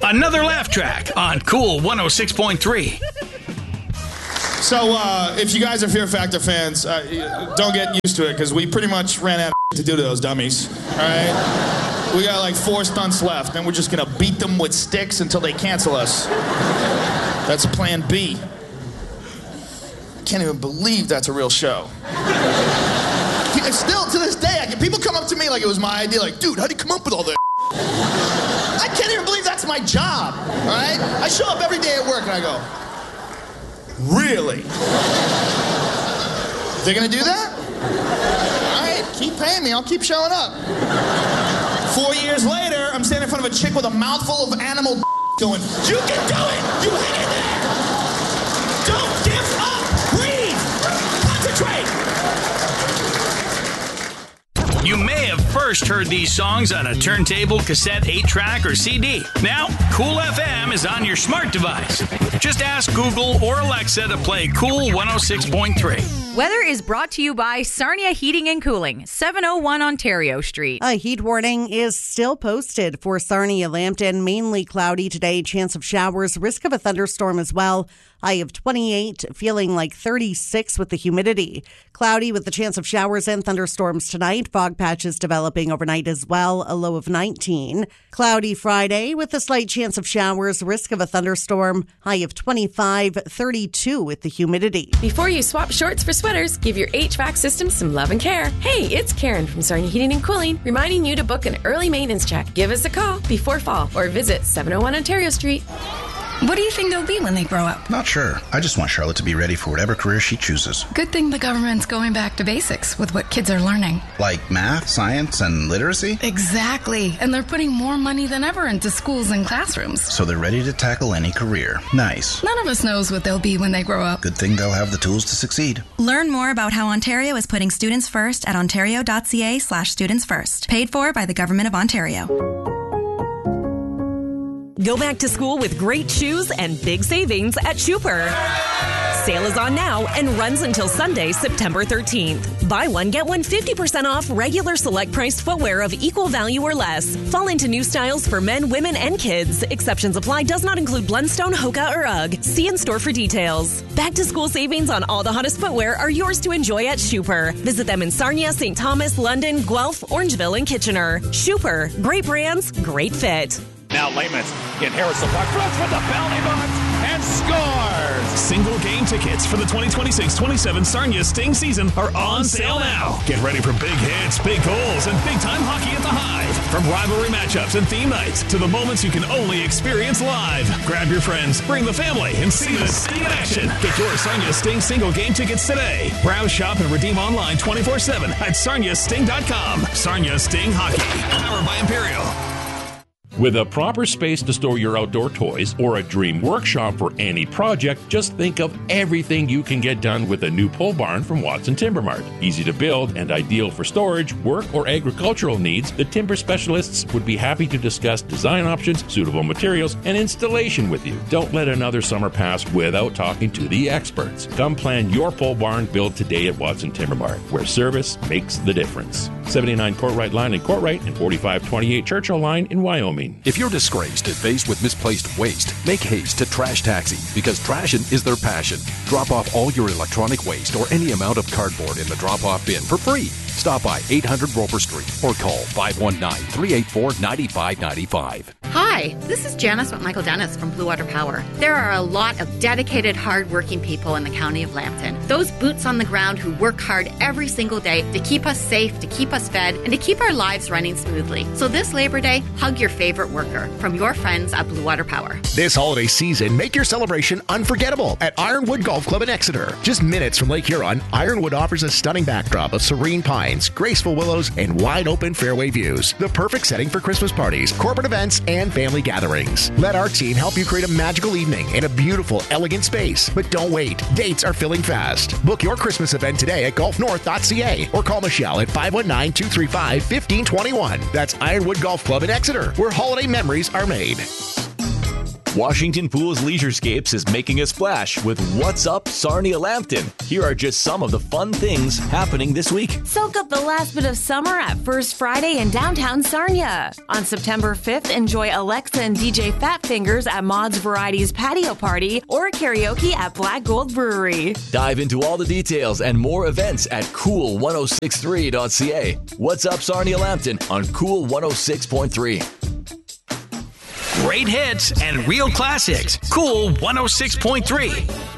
Another laugh track on Cool 106.3. So, if you guys are Fear Factor fans, don't get used to it, because we pretty much ran out of to do to those dummies, all right? We got like 4 stunts left, and we're just gonna beat them with sticks until they cancel us. That's plan B. I can't even believe that's a real show. Still, to this day, people come up to me like it was my idea, like, dude, how'd you come up with all that? I can't even believe that's my job, all right? I show up every day at work and I go, really? They're gonna do that? All right, keep paying me, I'll keep showing up. 4 years later, I'm standing in front of a chick with a mouthful of animal going, you can do it! You hang in there! Don't give up! Breathe! Concentrate! You may have first heard these songs on a turntable, cassette, 8-track, or CD. Now, Cool FM is on your smart device. Just ask Google or Alexa to play Cool 106.3. Weather is brought to you by Sarnia Heating and Cooling, 701 Ontario Street. A heat warning is still posted for Sarnia, Lambton. Mainly cloudy today, chance of showers, risk of a thunderstorm as well. High of 28, feeling like 36 with the humidity. Cloudy with the chance of showers and thunderstorms tonight. Fog patches developing overnight as well, a low of 19. Cloudy Friday with a slight chance of showers, risk of a thunderstorm. High of 25, 32 with the humidity. Before you swap shorts for sweaters, give your HVAC system some love and care. Hey, it's Karen from Sarnia Heating and Cooling, reminding you to book an early maintenance check. Give us a call before fall or visit 701 Ontario Street. What do you think they'll be when they grow up? Not sure. I just want Charlotte to be ready for whatever career she chooses. Good thing the government's going back to basics with what kids are learning. Like math, science, and literacy? Exactly. And they're putting more money than ever into schools and classrooms. So they're ready to tackle any career. Nice. None of us knows what they'll be when they grow up. Good thing they'll have the tools to succeed. Learn more about how Ontario is putting students first at ontario.ca/students first. Paid for by the Government of Ontario. Go back to school with great shoes and big savings at Schuper. Sale is on now and runs until Sunday, September 13th. Buy one, get one 50% off regular select priced footwear of equal value or less. Fall into new styles for men, women, and kids. Exceptions apply. Does not include Blundstone, Hoka, or UGG. See in store for details. Back to school savings on all the hottest footwear are yours to enjoy at Schuper. Visit them in Sarnia, St. Thomas, London, Guelph, Orangeville, and Kitchener. Schuper. Great brands, great fit. Now Laymus inherits the puck, throws with the penalty box, and scores! Single game tickets for the 2026-27 Sarnia Sting season are on sale now. Get ready for big hits, big goals, and big-time hockey at the Hive. From rivalry matchups and theme nights to the moments you can only experience live. Grab your friends, bring the family, and see the Sting in action. Get your Sarnia Sting single game tickets today. Browse, shop, and redeem online 24/7 at sarniasting.com. Sarnia Sting Hockey, powered by Imperial. With a proper space to store your outdoor toys or a dream workshop for any project, just think of everything you can get done with a new pole barn from Watson Timber Mart. Easy to build and ideal for storage, work, or agricultural needs, the timber specialists would be happy to discuss design options, suitable materials, and installation with you. Don't let another summer pass without talking to the experts. Come plan your pole barn build today at Watson Timber Mart, where service makes the difference. 79 Courtright Line in Courtright and 4528 Churchill Line in Wyoming. If you're disgraced and faced with misplaced waste, make haste to Trash Taxi, because trashing is their passion. Drop off all your electronic waste or any amount of cardboard in the drop-off bin for free. Stop by 800 Roper Street or call 519-384-9595. Hi, this is Janice with Michael Dennis from Blue Water Power. There are a lot of dedicated, hard-working people in the county of Lambton. Those boots on the ground who work hard every single day to keep us safe, to keep us fed, and to keep our lives running smoothly. So this Labor Day, hug your favorite worker from your friends at Blue Water Power. This holiday season, make your celebration unforgettable at Ironwood Golf Club in Exeter. Just minutes from Lake Huron, Ironwood offers a stunning backdrop of serene pines, graceful willows, and wide-open fairway views. The perfect setting for Christmas parties, corporate events, and family gatherings. Let our team help you create a magical evening in a beautiful, elegant space. But don't wait. Dates are filling fast. Book your Christmas event today at golfnorth.ca or call Michelle at 519-235-1521. That's Ironwood Golf Club in Exeter, where holiday memories are made. Washington Pools Leisurescapes is making a splash with What's Up Sarnia Lambton. Here are just some of the fun things happening this week. Soak up the last bit of summer at First Friday in downtown Sarnia. On September 5th, enjoy Alexa and DJ Fat Fingers at Maud's Varieties Patio Party or karaoke at Black Gold Brewery. Dive into all the details and more events at cool1063.ca. What's Up Sarnia Lambton on Cool 106.3. Great hits and real classics. Cool 106.3.